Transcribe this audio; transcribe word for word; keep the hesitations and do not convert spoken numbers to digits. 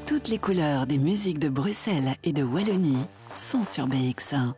Toutes les couleurs des musiques de Bruxelles et de Wallonie sont sur B X un.